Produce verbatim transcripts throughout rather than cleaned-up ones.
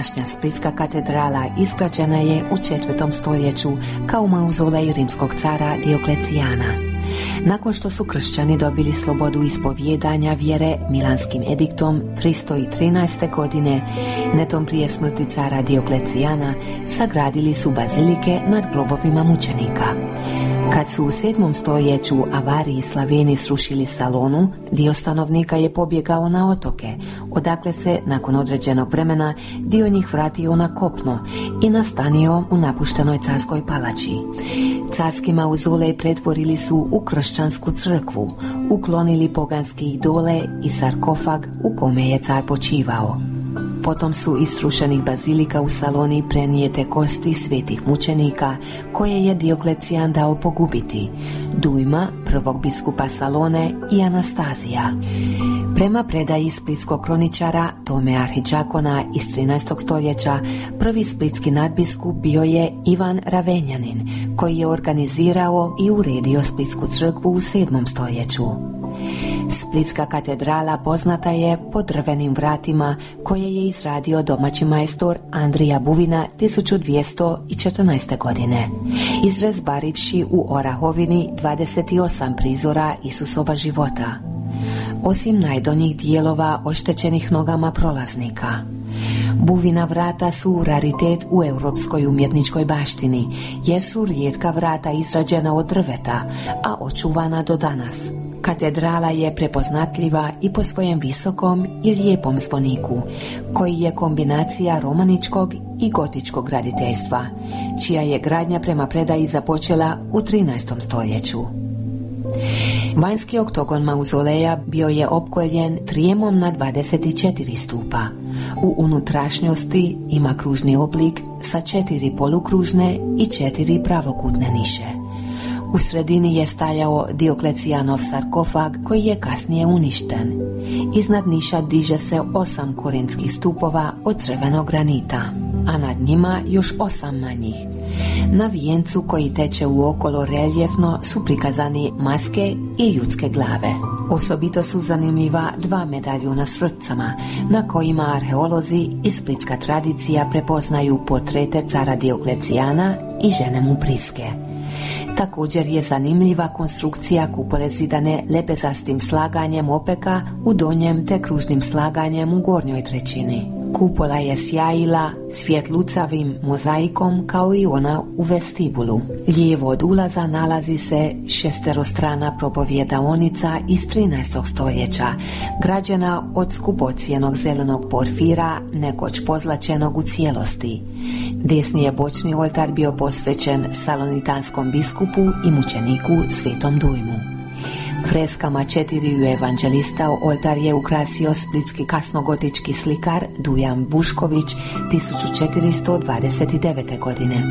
Današnja Splitska katedrala izgrađena je u četvrtom stoljeću kao mauzolej rimskog cara Dioklecijana. Nakon što su kršćani dobili slobodu ispovijedanja vjere Milanskim ediktom tristo trinaeste. godine, netom prije smrti cara Dioklecijana, sagradili su bazilike nad grobovima mučenika. Kad su u sedmom stoljeću Avari i Slaveni srušili Salonu, dio stanovnika je pobjegao na otoke, odakle se, nakon određenog vremena, dio njih vratio na kopno i nastanio u napuštenoj carskoj palači. Carski mauzolej pretvorili su u kršćansku crkvu, uklonili poganske idole i sarkofag u kome je car počivao. Potom su iz srušenih bazilika u Saloni prenijete kosti svetih mučenika koje je Dioklecijan dao pogubiti: Dujma, prvog biskupa Salone, i Anastazija. Prema predaji splitskog kroničara Tome Arhidžakona iz trinaestog stoljeća, prvi splitski nadbiskup bio je Ivan Ravenjanin, koji je organizirao i uredio splitsku crkvu u sedmom stoljeću. Splitska katedrala poznata je po drvenim vratima koje je izradio domaći majstor Andrija Buvina tisuću dvjesto četrnaeste. godine, izrezbarivši u Orahovini dvadeset osam prizora Isusova života. Osim najdonjih dijelova oštećenih nogama prolaznika. Buvina vrata su raritet u europskoj umjetničkoj baštini, jer su rijetka vrata izrađena od drveta, a očuvana do danas. Katedrala je prepoznatljiva i po svojem visokom i lijepom zvoniku, koji je kombinacija romaničkog i gotičkog graditeljstva, čija je gradnja prema predaji započela u trinaestom stoljeću. Vanjski oktogon mauzoleja bio je opkoljen trijemom na dvadeset četiri stupa. U unutrašnjosti ima kružni oblik sa četiri polukružne i četiri pravokutne niše. U sredini je stajao Dioklecijanov sarkofag koji je kasnije uništen. Iznad niša diže se osam korintskih stupova od crvenog granita, a nad njima još osam manjih. Na vijencu koji teče uokolo reljefno su prikazani maske i ljudske glave. Osobito su zanimljiva dva medaljuna s vrpcama, na kojima arheolozi i splitska tradicija prepoznaju portrete cara Dioklecijana i žene mu Priske. Također je zanimljiva konstrukcija kupole zidane lebezastim slaganjem opeka u donjem te kružnim slaganjem u gornjoj trećini. Kupola je sjajila svjetlucavim mozaikom kao i ona u vestibulu. Lijevo od ulaza nalazi se šesterostrana propovjedaonica iz trinaestog stoljeća, građena od skupocijenog zelenog porfira, nekoć pozlačenog u cijelosti. Desni je bočni oltar bio posvećen salonitanskom biskupu i mučeniku Svetom Dujmu. Freskama četiriju evanđelista oltar je ukrasio splitski kasnogotički slikar Dujan Bušković tisuću četiristo dvadeset devete. godine.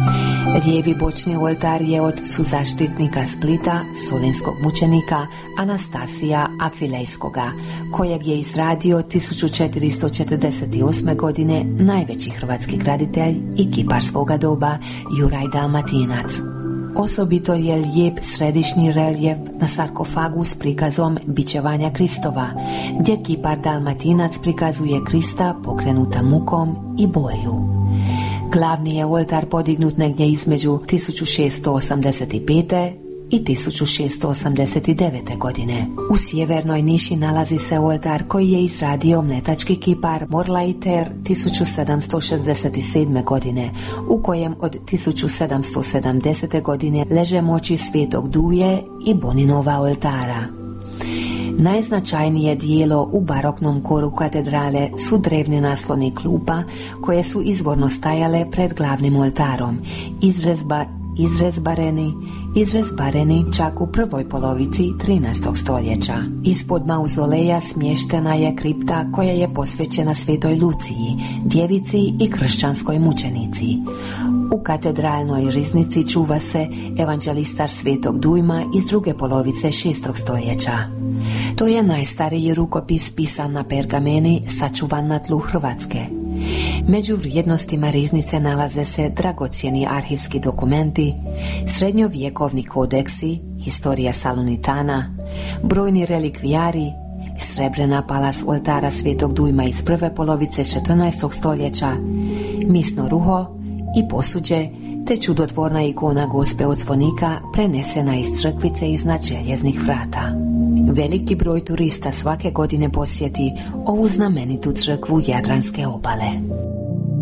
Lijevi bočni oltar je od suzaštitnika Splita, solinskog mučenika Anastasija Akvilejskoga, kojeg je izradio tisuću četiristo četrdeset osme. godine najveći hrvatski graditelj i kipar svoga doba Juraj Dalmatinac. Osobito je lijep središnji reljef na sarkofagu s prikazom bičevanja Kristova, gdje kipar Dalmatinac prikazuje Krista pokrenuta mukom i bolju. Glavni je oltar podignut negdje između tisuću šesto osamdeset pete i tisuću šesto osamdeset devete. godine. U sjevernoj niši nalazi se oltar koji je izradio mletački kipar Morlaiter tisuću sedamsto šezdeset sedme. godine, u kojem od tisuću sedamsto sedamdesete. godine leže moći Svetog Duje i Boninova oltara. Najznačajnije dijelo u baroknom koru katedrale su drevni nasloni klupa koje su izvorno stajale pred glavnim oltarom, izrezba izrezbareni, izrezbareni čak u prvoj polovici trinaestog stoljeća. Ispod mauzoleja smještena je kripta koja je posvećena Svetoj Luciji, djevici i kršćanskoj mučenici. U katedralnoj riznici čuva se evanđelistar Svetog Dujma iz druge polovice šestog stoljeća. To je najstariji rukopis pisan na pergameni sačuvan na tlu Hrvatske. Među vrijednostima riznice nalaze se dragocjeni arhivski dokumenti, srednjovjekovni kodeksi, historija Salonitana, brojni relikvijari, srebrena palas oltara Svetog Dujma iz prve polovice četrnaestog stoljeća, misno ruho i posuđe, te čudotvorna ikona Gospe od zvonika prenesena iz crkvice iznad željeznih vrata. Veliki broj turista svake godine posjeti ovu znamenitu crkvu Jadranske obale.